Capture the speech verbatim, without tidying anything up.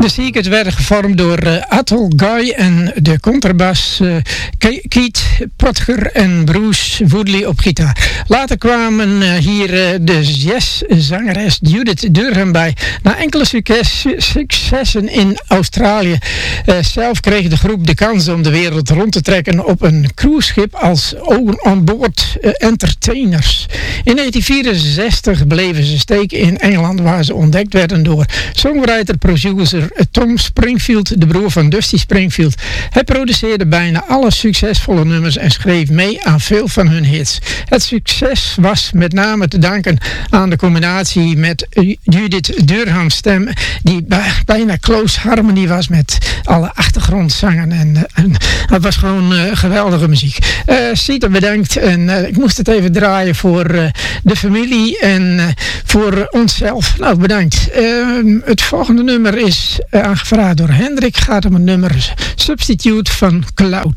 De Seekers werden gevormd door uh, Atul Gai en de contrabas uh, Keith Potger en Bruce Woodley op gitaar. Later kwamen uh, hier uh, de jazzzangeres Judith Durham bij. Na enkele succes, successen in Australië uh, zelf kreeg de groep de kans om de wereld rond te trekken op een cruiseschip als onboard uh, entertainers. In negentien vierenzestig bleven ze steken in Engeland, waar ze ontdekt werden door songwriter, producer Tom Springfield, de broer van Dusty Springfield. Hij produceerde bijna alle succesvolle nummers en schreef mee aan veel van hun hits. Het succes was met name te danken aan de combinatie met Judith Durham's stem, die bijna close harmony was met alle achtergrondzangen. En, en het was gewoon uh, geweldige muziek. Uh, Sita, bedankt. En uh, ik moest het even draaien voor uh, de familie en uh, voor onszelf. Nou, bedankt. Uh, het volgende nummer is uh, aangevraagd door Hendrik. Gaat om een nummer Substitute van Cloud.